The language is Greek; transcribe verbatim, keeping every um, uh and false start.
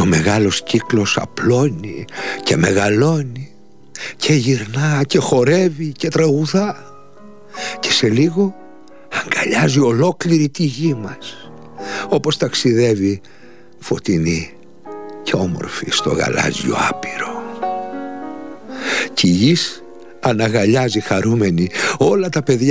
ο μεγάλος κύκλος απλώνει και μεγαλώνει και γυρνά και χορεύει και τραγουδά και σε λίγο αγκαλιάζει ολόκληρη τη γη μας, όπως ταξιδεύει φωτεινή και όμορφη στο γαλάζιο άπειρο. Κι η γης αναγαλιάζει χαρούμενη όλα τα παιδιά